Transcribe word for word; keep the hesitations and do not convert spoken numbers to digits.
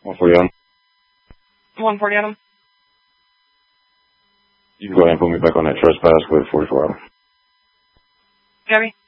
one forty Adam. one forty Adam. You can go ahead and put me back on that trespass with forty-four Adam. Gabby?